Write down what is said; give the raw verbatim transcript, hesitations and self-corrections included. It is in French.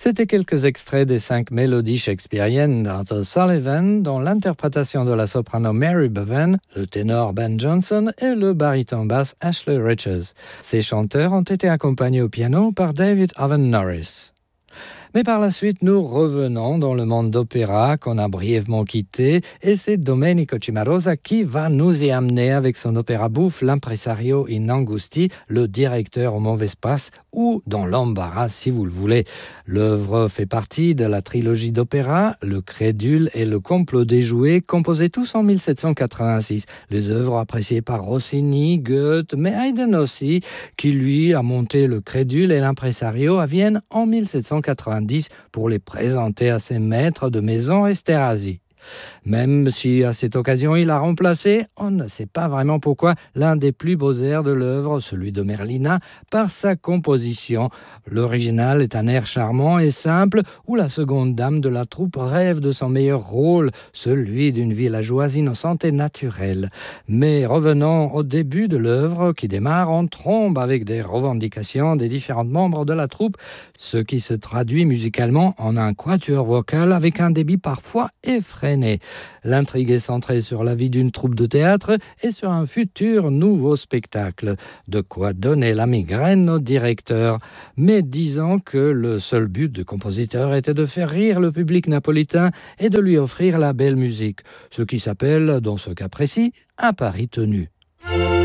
C'était quelques extraits des cinq mélodies shakespeariennes d'Arthur Sullivan, dont l'interprétation de la soprano Mary Bevan, le ténor Ben Jonson et le baryton basse Ashley Richards. Ces chanteurs ont été accompagnés au piano par David Owen Norris. Mais par la suite, nous revenons dans le monde d'opéra qu'on a brièvement quitté, et c'est Domenico Cimarosa qui va nous y amener avec son opéra bouffe L'Impresario in Angusti, le directeur au mauvais passe, ou dans l'embarras si vous le voulez. L'œuvre fait partie de la trilogie d'opéra Le Crédule et Le Complot déjoué, composés tous en dix-sept cent quatre-vingt-six. Les œuvres appréciées par Rossini, Goethe, mais Haydn aussi, qui lui a monté Le Crédule et l'Impresario à Vienne en dix-sept cent quatre-vingt-dix pour les présenter à ses maîtres de maison Esterhazy. Même si à cette occasion il a remplacé, on ne sait pas vraiment pourquoi, l'un des plus beaux airs de l'œuvre, celui de Merlina, par sa composition. L'original est un air charmant et simple où la seconde dame de la troupe rêve de son meilleur rôle, celui d'une villageoise innocente et naturelle. Mais revenons au début de l'œuvre qui démarre en trombe avec des revendications des différents membres de la troupe, ce qui se traduit musicalement en un quatuor vocal avec un débit parfois effréné. L'intrigue est centrée sur la vie d'une troupe de théâtre et sur un futur nouveau spectacle. De quoi donner la migraine au directeur. Mais disons que le seul but du compositeur était de faire rire le public napolitain et de lui offrir la belle musique. Ce qui s'appelle, dans ce cas précis, un pari tenu.